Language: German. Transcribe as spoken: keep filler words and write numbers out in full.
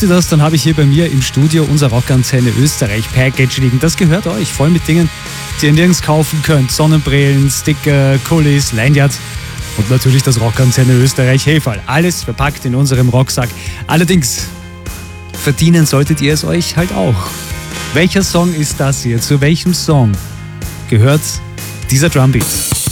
ihr das, dann habe ich hier bei mir im Studio unser Rockantenne Österreich Package liegen. Das gehört euch, voll mit Dingen, die ihr nirgends kaufen könnt. Sonnenbrillen, Sticker, Kulis, Lanyards und natürlich das Rockantenne Österreich Heferl. Alles verpackt in unserem Rucksack. Allerdings verdienen solltet ihr es euch halt auch. Welcher Song ist das hier? Zu welchem Song gehört dieser Drumbeat?